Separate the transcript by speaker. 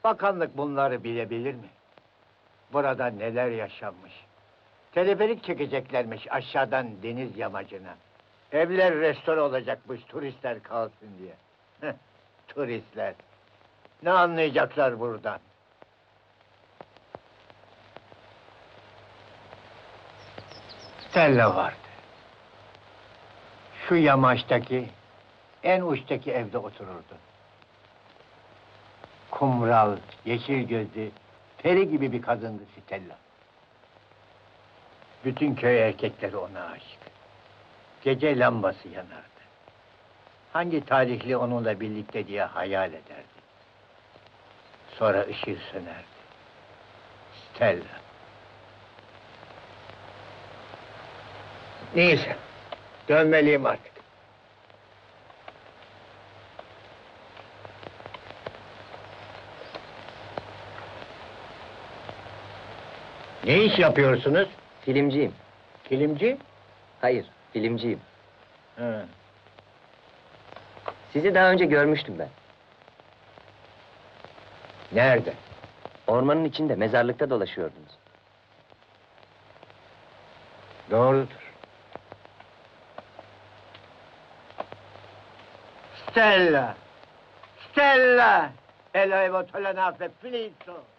Speaker 1: Bakanlık bunları bilebilir mi? Burada neler yaşanmış? Teleferik çekeceklermiş aşağıdan deniz yamacına. Evler restoran olacakmış turistler kalsın diye. Heh, turistler. Ne anlayacaklar buradan? Stella vardı. Şu yamaçtaki, en uçtaki evde otururdu. Kumral, yeşil gözlü, peri gibi bir kadındı Stella. Bütün köy erkekleri ona aşık. Gece lambası yanardı. Hangi talihli onunla birlikte diye hayal ederdi. Sonra ışığı sönerdi. Stella. Neyse, dönmeliyim artık. Ne iş yapıyorsunuz?
Speaker 2: Filmciyim.
Speaker 1: Kilimci?
Speaker 2: Hayır, filmciyim.
Speaker 1: Hı.
Speaker 2: Sizi daha önce görmüştüm ben.
Speaker 1: Nerede?
Speaker 2: Ormanın içinde, mezarlıkta dolaşıyordunuz.
Speaker 1: Doğrudur. Stella! Stella! E la voto la nave finito!